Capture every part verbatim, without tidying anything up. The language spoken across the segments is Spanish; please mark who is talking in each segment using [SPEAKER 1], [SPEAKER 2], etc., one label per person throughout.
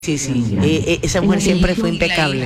[SPEAKER 1] Sí, sí, eh, eh, esa mujer siempre fue impecable.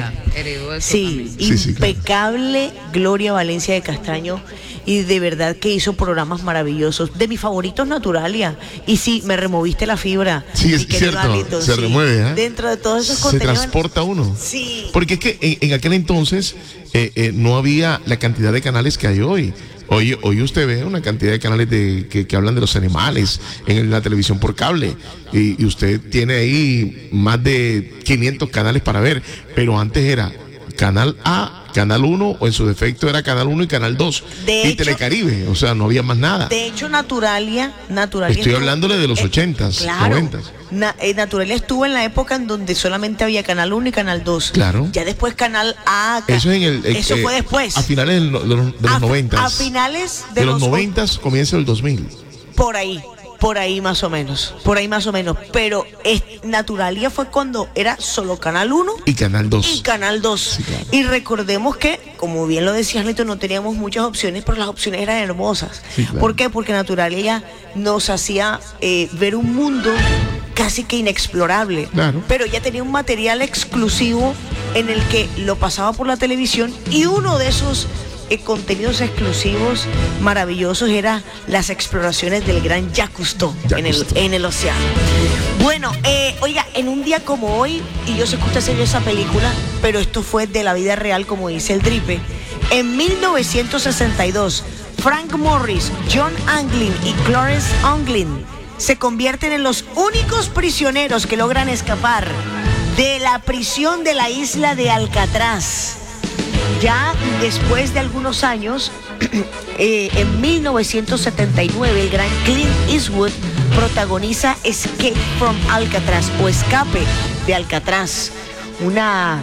[SPEAKER 1] Sí,
[SPEAKER 2] Sí, sí, claro.
[SPEAKER 1] impecable Gloria Valencia de Castaño, y de verdad que hizo programas maravillosos. De mis favoritos, Naturalia. Y sí, me removiste la fibra.
[SPEAKER 2] Sí, es
[SPEAKER 1] mi querido
[SPEAKER 2] cierto,
[SPEAKER 1] Arlington,
[SPEAKER 2] se
[SPEAKER 1] sí.
[SPEAKER 2] remueve, ¿eh?
[SPEAKER 1] Dentro de todos esos
[SPEAKER 2] Se
[SPEAKER 1] contenidos.
[SPEAKER 2] transporta uno.
[SPEAKER 1] Sí.
[SPEAKER 2] Porque es que en, en aquel entonces eh, eh, no había la cantidad de canales que hay hoy. Hoy, hoy usted ve una cantidad de canales de, que, que hablan de los animales en la televisión por cable, y, y usted tiene ahí más de quinientos canales para ver, pero antes era Canal A, Canal uno, o en su defecto era Canal uno y Canal dos,
[SPEAKER 1] De
[SPEAKER 2] y
[SPEAKER 1] hecho-
[SPEAKER 2] Telecaribe, o sea, no había más nada.
[SPEAKER 1] De hecho, Naturalia, Naturalia
[SPEAKER 2] Estoy
[SPEAKER 1] estuvo-
[SPEAKER 2] hablándole de los
[SPEAKER 1] eh,
[SPEAKER 2] ochentas,
[SPEAKER 1] claro,
[SPEAKER 2] noventas.
[SPEAKER 1] Na- eh, Naturalia estuvo en la época en donde solamente había Canal uno y Canal dos.
[SPEAKER 2] Claro.
[SPEAKER 1] Ya después Canal A. ca-
[SPEAKER 2] Eso es en el, eh,
[SPEAKER 1] Eso
[SPEAKER 2] eh,
[SPEAKER 1] fue después.
[SPEAKER 2] a finales de los, de los- de los
[SPEAKER 1] A-
[SPEAKER 2] noventas.
[SPEAKER 1] A finales de,
[SPEAKER 2] de los
[SPEAKER 1] los
[SPEAKER 2] noventas, comienza el dos mil.
[SPEAKER 1] Por ahí, por ahí más o menos, por ahí más o menos. Pero es, Naturalia fue cuando era solo Canal uno
[SPEAKER 2] Y Canal dos.
[SPEAKER 1] y Canal dos.
[SPEAKER 2] Sí, claro.
[SPEAKER 1] Y recordemos que, como bien lo decía Arlington, no teníamos muchas opciones, pero las opciones eran hermosas.
[SPEAKER 2] Sí, claro.
[SPEAKER 1] ¿Por qué? Porque Naturalia nos hacía eh, ver un mundo casi que inexplorable.
[SPEAKER 2] Claro.
[SPEAKER 1] Pero ya tenía un material exclusivo en el que lo pasaba por la televisión, y uno de esos eh, contenidos exclusivos maravillosos era las exploraciones del gran Jacques Cousteau
[SPEAKER 2] Jacques
[SPEAKER 1] en el,
[SPEAKER 2] Cousteau.
[SPEAKER 1] en el océano. Bueno, eh, oiga, en un día como hoy, y yo sé que usted se vio esa película, pero esto fue de la vida real, como dice el Dripe. En mil novecientos sesenta y dos, Frank Morris, John Anglin y Clarence Anglin se convierten en los únicos prisioneros que logran escapar de la prisión de la isla de Alcatraz. Ya después de algunos años, eh, en mil novecientos setenta y nueve, el gran Clint Eastwood protagoniza Escape from Alcatraz, o Escape de Alcatraz, una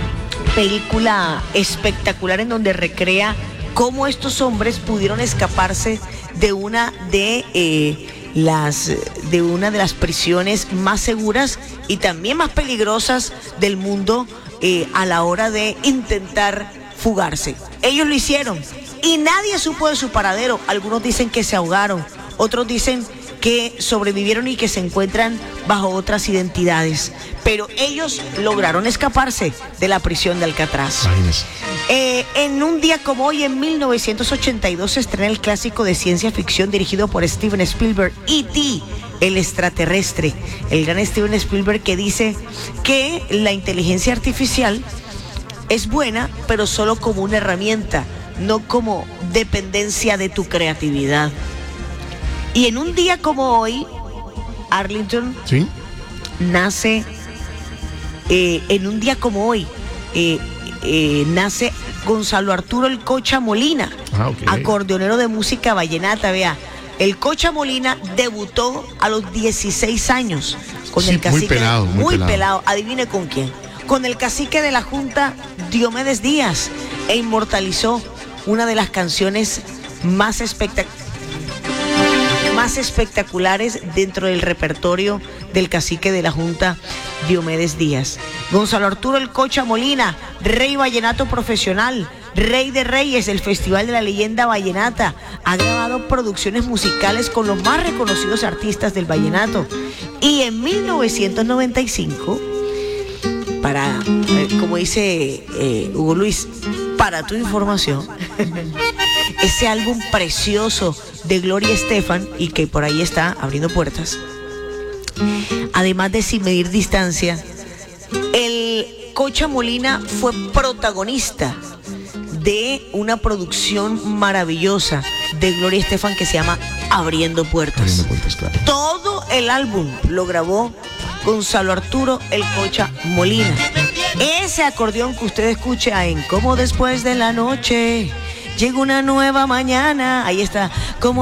[SPEAKER 1] película espectacular en donde recrea cómo estos hombres pudieron escaparse de una de eh, las de una de las prisiones más seguras y también más peligrosas del mundo, eh, a la hora de intentar fugarse. Ellos lo hicieron y nadie supo de su paradero. Algunos dicen que se ahogaron, otros dicen que sobrevivieron y que se encuentran bajo otras identidades, pero ellos lograron escaparse de la prisión de Alcatraz.
[SPEAKER 2] Imagínese.
[SPEAKER 1] Eh, en un día como hoy, en mil novecientos ochenta y dos, se estrena el clásico de ciencia ficción dirigido por Steven Spielberg, E T, el extraterrestre. El gran Steven Spielberg, que dice que la inteligencia artificial es buena, pero solo como una herramienta, no como dependencia de tu creatividad. Y en un día como hoy, Arlington,
[SPEAKER 2] ¿Sí?
[SPEAKER 1] nace, eh, en un día como hoy, eh, eh, nace Gonzalo Arturo El Cocha Molina,
[SPEAKER 2] Ah, ok.
[SPEAKER 1] acordeonero de música vallenata. Vea, El Cocha Molina debutó a los dieciséis años con
[SPEAKER 2] Sí,
[SPEAKER 1] el
[SPEAKER 2] muy
[SPEAKER 1] cacique.
[SPEAKER 2] pelado, muy pelado.
[SPEAKER 1] Adivine con quién. Con el cacique de la Junta, Diomedes Díaz, e inmortalizó una de las canciones más espectaculares más espectaculares dentro del repertorio del cacique de la Junta, Diomedes Díaz. Gonzalo Arturo El Cocha Molina, rey vallenato profesional, rey de reyes del Festival de la Leyenda Vallenata, ha grabado producciones musicales con los más reconocidos artistas del vallenato. Y en mil novecientos noventa y cinco, para, eh, como dice eh, Hugo Luis, para tu información, ese álbum precioso de Gloria Estefan, y que por ahí está abriendo puertas, además de Sin Medir Distancia, el Cocha Molina fue protagonista de una producción maravillosa de Gloria Estefan que se llama Abriendo Puertas.
[SPEAKER 2] Abriendo puertas, claro.
[SPEAKER 1] Todo el álbum lo grabó Gonzalo Arturo El Cocha Molina. Ese acordeón que usted escucha en Como después de la noche llega una nueva mañana, ahí está, como